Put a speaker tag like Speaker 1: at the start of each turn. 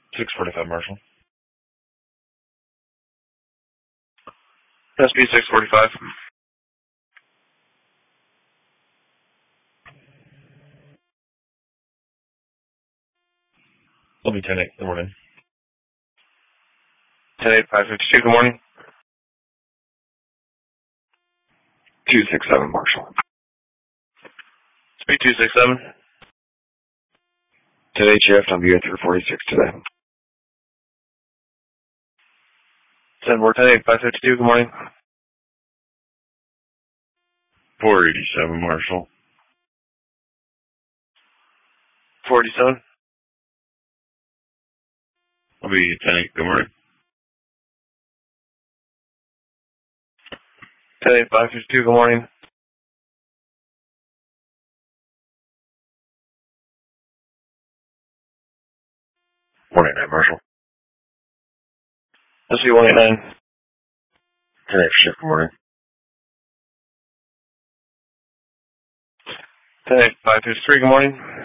Speaker 1: 645, Marshall. SP 645. I'll be 10-8. Good morning. 10-8, 552. Good morning.
Speaker 2: 267, Marshall.
Speaker 1: Speed 267.
Speaker 2: Today, shift on view at 346 today.
Speaker 1: 10-4, 10-8, 552. Good morning.
Speaker 3: 487, Marshall.
Speaker 1: 487.
Speaker 3: I'll be 10-8. Good morning.
Speaker 1: 10-8, 552. Good morning.
Speaker 2: Morning, night, Marshall.
Speaker 1: SP 189.
Speaker 2: 10-8 shift, good morning.
Speaker 1: 10-8, 553. Good morning.